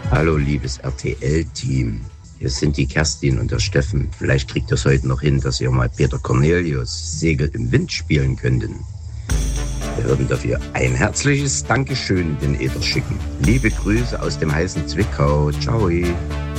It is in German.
Hallo, liebes RTL-Team. Hier sind die Kerstin und der Steffen. Vielleicht kriegt ihr es heute noch hin, dass ihr mal Peter Cornelius Segel im Wind spielen könnten. Wir würden dafür ein herzliches Dankeschön in den Äther schicken. Liebe Grüße aus dem heißen Zwickau. Ciao.